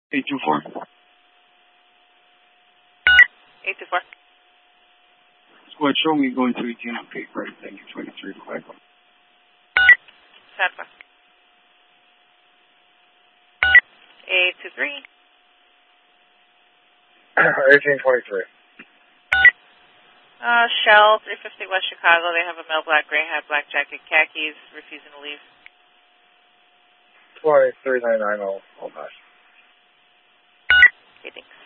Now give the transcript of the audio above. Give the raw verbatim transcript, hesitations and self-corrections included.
eight two four. eight two four. Squad, show me going to eighteen on Cape, right? Thank you, twenty-three to five. Sadfa. eight two three. eighteen twenty-three. Uh, Shell, three fifty West Chicago. They have a male black gray hat, black jacket, khakis, refusing to leave. twenty-three ninety-nine, I'll, I'll pass. Okay, thanks.